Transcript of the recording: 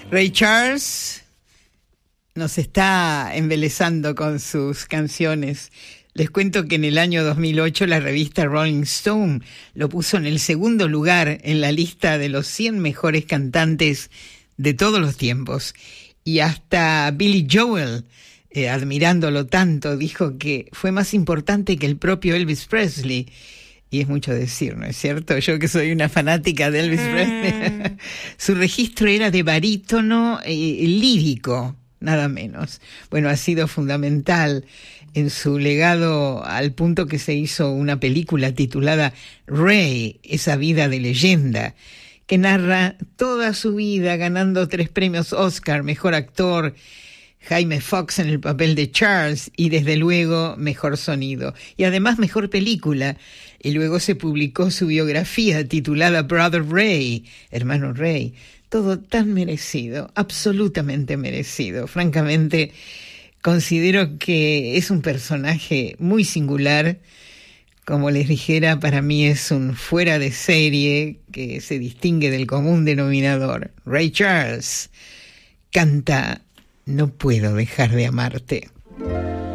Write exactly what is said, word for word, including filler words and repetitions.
Ray Charles nos está embelesando con sus canciones. Les cuento que en el año dos mil ocho la revista Rolling Stone lo puso en el segundo lugar en la lista de los cien mejores cantantes de todos los tiempos. Y hasta Billy Joel, eh, admirándolo tanto, dijo que fue más importante que el propio Elvis Presley. Y es mucho decir, ¿no es cierto? Yo que soy una fanática de Elvis Presley. Su registro era de barítono eh, lírico, nada menos. Bueno, ha sido fundamental en su legado al punto que se hizo una película titulada Ray, esa vida de leyenda, que narra toda su vida ganando tres premios Oscar, mejor actor, Jaime Fox en el papel de Charles y desde luego mejor sonido y además mejor película. Y luego se publicó su biografía titulada Brother Ray, hermano Ray. Todo tan merecido, absolutamente merecido. Francamente, considero que es un personaje muy singular. Como les dijera, para mí es un fuera de serie que se distingue del común denominador. Ray Charles canta No puedo dejar de amarte.